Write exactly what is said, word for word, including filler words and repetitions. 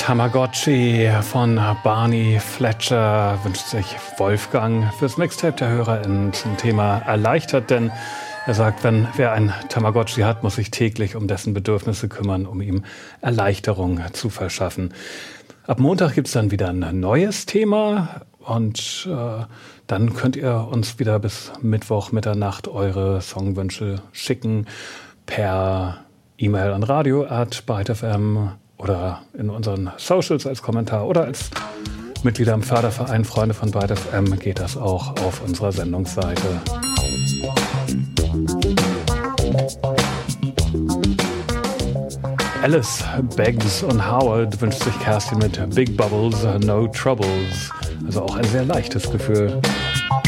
Tamagotchi von Barney Fletcher wünscht sich Wolfgang fürs Mixtape der HörerInnen zum Thema erleichtert, denn er sagt, wenn wer ein Tamagotchi hat, muss sich täglich um dessen Bedürfnisse kümmern, um ihm Erleichterung zu verschaffen. Ab Montag gibt es dann wieder ein neues Thema und äh, dann könnt ihr uns wieder bis Mittwoch Mitternacht eure Songwünsche schicken per E-Mail an radio at byte f m oder in unseren Socials als Kommentar oder als Mitglieder im Förderverein Freunde von Byte F M geht das auch auf unserer Sendungsseite. Alice, Beggs und Howard wünscht sich Kerstin mit Big Bubbles, No Troubles. Also auch ein sehr leichtes Gefühl.